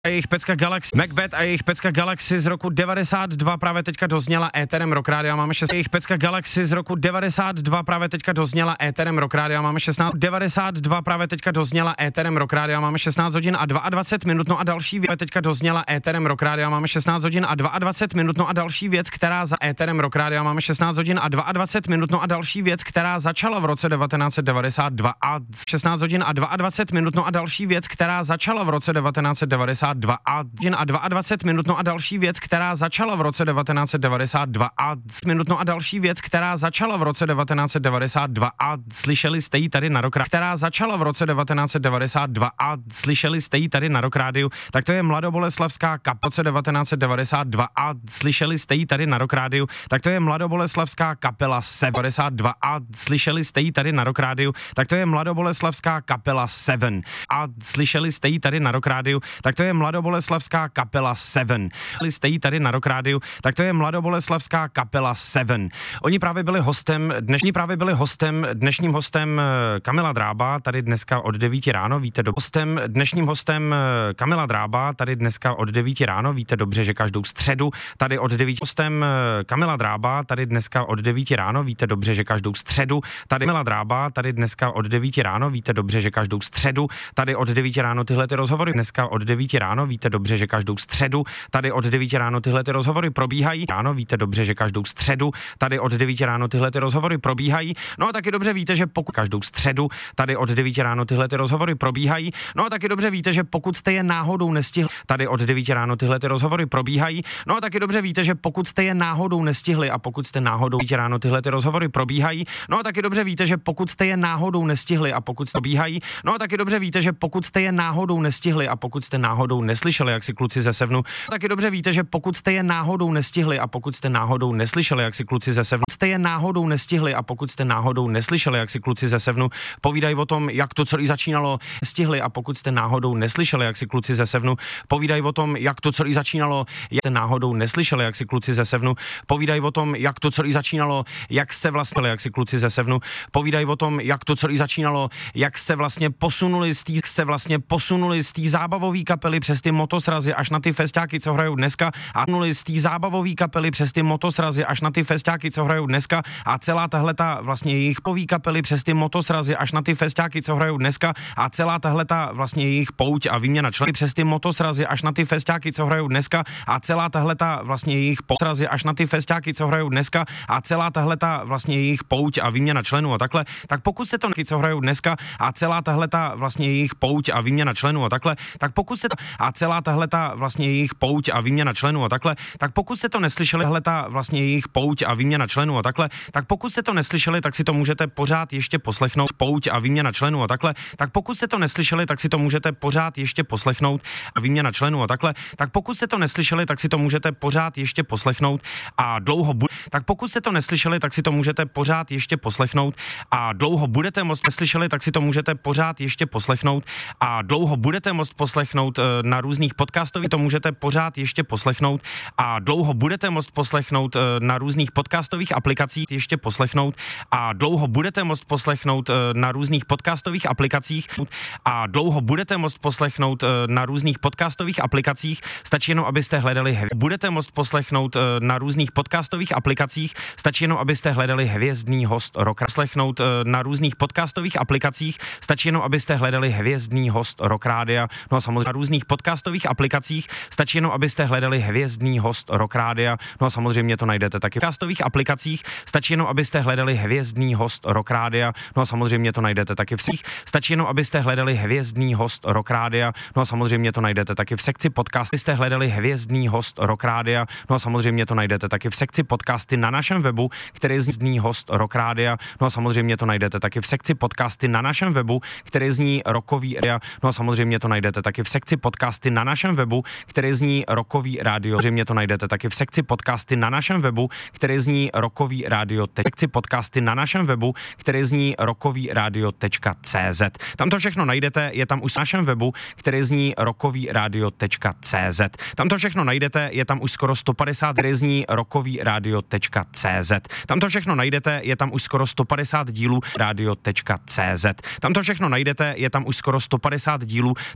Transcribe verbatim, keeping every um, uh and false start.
A jejich pecka Galaxy, Macbeth a jejich pecka Galaxy z roku devadesát dva právě teďka dozněla éterem Rock Radio a máme šest. Jejich pecka Galaxy z roku devadesát dva právě teďka dozněla éterem Rock Radio a máme šestnáct. devadesát dva právě teďka dozněla éterem Rock Radio a máme šestnáct hodin a dvacet dva minut. No a další věc teďka dozněla éterem Rock Radio a máme šestnáct hodin a dvacet dva minut. No a další věc, která za éterem Rock Radio a máme šestnáct hodin a dvacet dva minut. No a další věc, která začala v roce devatenáct set devadesát dva a šestnáct hodin a dvacet dva minut. No a další věc, která začala v roce devatenáct set devadesát dva a a dvacet dva minut. No a další věc, která začala v roce devatenáct set devadesát dva a minut. No a další věc, která začala v roce devatenáct set devadesát dva a slyšeli jste ji tady na Rock Radio, která začala v roce devatenáct set devadesát dva a slyšeli jste ji tady na Rock Radio, tak to je Mladoboleslavská kapela v roce devatenáct set devadesát dva a slyšeli jste ji tady na Rock Radio, tak to je Mladoboleslavská kapela Seven devadesát dva a slyšeli jste ji tady na Rock Radio, tak to je Mladoboleslavská kapela Seven a slyšeli jste ji tady na Rock Radio, tak to je Mladoboleslavská kapela Seven. Jste ji tady na Rock Radio, tak to je Mladoboleslavská kapela Seven. Oni právě byli hostem, dnešní právě byli hostem, dnešním hostem Kamila Drába, tady dneska od devíti ráno, víte do hostem, dnešním hostem Kamila Drába, tady dneska od devíti ráno, víte dobře, že každou středu, tady od devíti hostem Kamila Drába, tady dneska od devíti ráno, víte dobře, že každou středu, tady Kamila Drába, tady dneska od devíti ráno, víte dobře, že každou středu, tady od devíti ráno tyhle ty rozhovory, dneska od devíti ráno, víte dobře, že každou středu, tady od devíti ráno tyhle ty rozhovory probíhají. Ráno víte dobře, že každou středu, tady od devíti ráno tyhle ty rozhovory probíhají. No a taky dobře víte, že pokud každou středu, tady od devíti ráno tyhle ty rozhovory probíhají. No a taky dobře víte, že pokud jste je náhodou nestihli, tady od devíti ráno tyhle ty rozhovory probíhají. No a taky dobře víte, že pokud jste je náhodou nestihli a pokud jste náhodou devíti ráno tyhle ty rozhovory probíhají. No a taky dobře víte, že pokud jste je náhodou nestihli a pokud jste probíhají. No a taky dobře víte, že pokud jste je náhodou nestihli a pokud jste náhodou neslyšeli, jak si kluci ze Sevnu, taky dobře víte, že pokud jste je náhodou nestihli a pokud jste náhodou neslyšeli, jak si kluci ze Sevnu, jste je náhodou nestihli a pokud jste náhodou neslyšeli, jak si kluci ze Sevnu povídají o tom, jak to celé začínalo, stihli a pokud jste náhodou neslyšeli, jak si kluci ze Sevnu povídají o tom, jak to celé začínalo, jak jste náhodou neslyšeli, jak si kluci ze Sevnu povídají o tom, jak to celé začínalo, jak se vlastně, jak si kluci ze Sevnu povídají o tom, jak to celé začínalo, jak se vlastně posunuli z té se vlastně posunuli z té zábavové kapely přes ty motosrazy až na ty festiáky, co hrajou dneska a nuli z té zábavové kapely přes ty motosrazy až na ty festiáky, co hrajou dneska a celá tahleta vlastně jejich pový kapely přes ty motosrazy až na ty festiáky, co hrajou dneska a celá tahleta vlastně jejich pouť a výměna členů přes ty motosrazy až na ty festiáky, co hrajou dneska a celá tahleta vlastně jejich potrazy až na ty festiáky, co hrajou dneska a celá tahleta vlastně jejich pouť a výměna členů a takhle, tak pokud se to co hrajou dneska a celá tahleta vlastně jejich pouť a výměna členů a takhle, tak pokud se a celá tahleta vlastně jejich pouť a výměna členů a takhle, tak pokud jste to neslyšeli, tahleta vlastně jejich pouť a výměna členů a takhle, tak pokud jste to neslyšeli, tak si to můžete pořád ještě poslechnout, pouť a výměna členů a takhle, tak pokud jste to neslyšeli, tak si to můžete pořád ještě poslechnout a výměna členů a takhle, tak pokud jste to neslyšeli, tak si to můžete pořád ještě poslechnout a dlouho bude, tak pokud jste to neslyšeli, tak si to můžete pořád ještě poslechnout a dlouho budete moct neslyšeli, tak si to můžete pořád ještě poslechnout a dlouho budete moct poslechnout na různých podcastových, to můžete pořád ještě poslechnout a dlouho budete moct poslechnout na různých podcastových aplikacích ještě poslechnout a dlouho budete moct poslechnout na různých podcastových aplikacích a dlouho budete moct poslechnout na různých podcastových aplikacích, stačí jenom, abyste hledali hvězd. Budete moct poslechnout na různých podcastových aplikacích, stačí jenom, abyste hledali hvězdný host Rock poslechnout na různých podcastových aplikacích, stačí jenom, abyste hledali hvězdný host Rock Rádia, no a samozřejmě na různých podcastových aplikacích, stačí jenom, abyste hledali hvězdný host Rock Rádia, no a samozřejmě to najdete taky v podcastových aplikacích, stačí jenom, abyste hledali hvězdný host Rock Rádia, no a samozřejmě to najdete taky v sích, stačí jenom, abyste hledali hvězdný host Rock Rádia, no a samozřejmě to najdete taky v sekci podcast, abyste hledali hvězdný host Rock Rádia, no a samozřejmě to najdete taky v sekci podcasty na našem webu, který je hvězdný host Rock Rádia, no a samozřejmě to najdete taky v sekci podcasty na našem webu, který zní Rockový rádio, no a samozřejmě to najdete taky v sekci podcasty na našem webu, který zní Rockový rádio, samozřejmě to najdete taky v sekci podcasty na našem webu, který zní Rockový rádio, sekci podcasty na našem webu, který zní rockový rádio tečka cé zet. Tam to všechno najdete, je tam už na našem webu, který zní rockový rádio tečka cé zet. Tam to všechno najdete, je tam už skoro sto padesát, který zní rockový rádio tečka cé zet. Tam to všechno najdete, je tam už skoro sto padesát dílů rádio tečka cé zet. Tam to všechno najdete, je tam už skoro sto padesát dílů